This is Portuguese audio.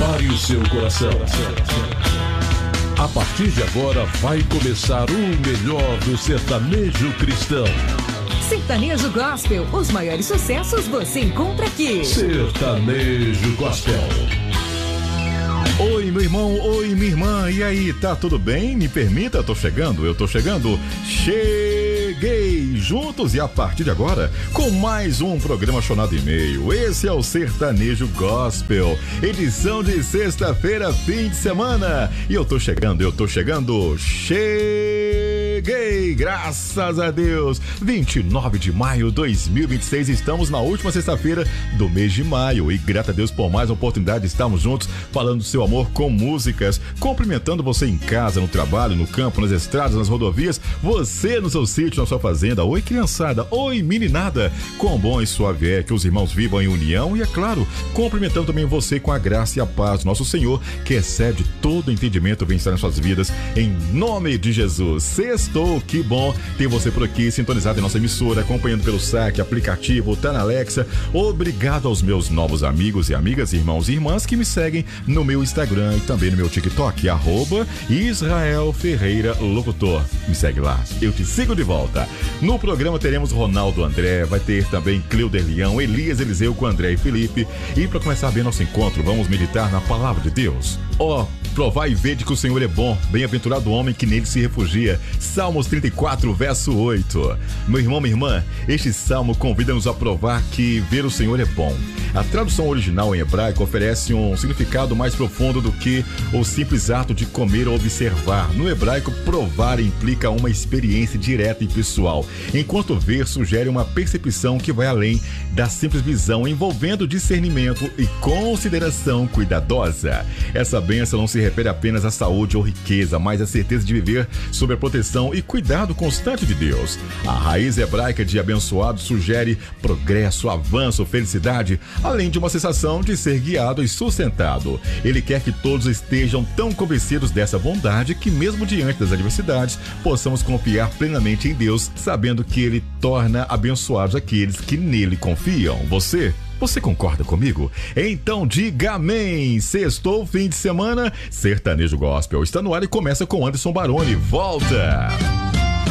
Prepare o seu coração. A partir de agora vai começar o melhor do sertanejo cristão. Sertanejo Gospel, os maiores sucessos você encontra aqui. Sertanejo Gospel. Oi, meu irmão, oi, minha irmã, e aí, tá tudo bem? Me permita, eu tô chegando. Cheguei juntos e a partir de agora, com mais um programa Chonado e Meio. Esse é o Sertanejo Gospel, edição de sexta-feira, fim de semana. E eu tô chegando, cheguei, graças a Deus. 29 de maio de 2026, estamos na última sexta-feira do mês de maio. E graças a Deus por mais uma oportunidade de estarmos juntos, falando do seu amor com músicas, cumprimentando você em casa, no trabalho, no campo, nas estradas, nas rodovias, você no seu sítio, na sua fazenda. Oi, criançada, oi, meninada. Quão bom e suave é que os irmãos vivam em união e, é claro, cumprimentando também você com a graça e a paz do nosso Senhor, que excede todo entendimento, vem estar nas suas vidas, em nome de Jesus. Sextou, que bom ter você por aqui, sintonizado em nossa emissora, acompanhando pelo site, aplicativo, tá na Alexa. Obrigado aos meus novos amigos e amigas, irmãos e irmãs que me seguem no meu Instagram e também no meu TikTok, @Israel Ferreira Locutor. Me segue lá, eu te sigo de volta. No programa teremos Ronaldo André, vai ter também Cleuder Leão, Elias Eliseu com André e Felipe. E para começar bem nosso encontro, vamos meditar na palavra de Deus. Provai e vede que o Senhor é bom, bem-aventurado o homem que nele se refugia. Salmos 34, verso 8. Meu irmão, minha irmã, este salmo convida-nos a provar que ver o Senhor é bom. A tradução original em hebraico oferece um significado mais profundo do que o simples ato de comer ou observar. No hebraico, provar implica uma experiência direta e pessoal, enquanto ver sugere uma percepção que vai além da simples visão, envolvendo discernimento e consideração cuidadosa. Essa bênção não se refere apenas à saúde ou riqueza, mas à certeza de viver sob a proteção e cuidado constante de Deus. A raiz hebraica de abençoado sugere progresso, avanço, felicidade, além de uma sensação de ser guiado e sustentado. Ele quer que todos estejam tão convencidos dessa bondade que, mesmo diante das adversidades, possamos confiar plenamente em Deus, sabendo que Ele torna abençoados aqueles que nele confiam. Você concorda comigo? Então diga amém! Sextou, fim de semana, Sertanejo Gospel está no ar e começa com Anderson Baroni. Volta!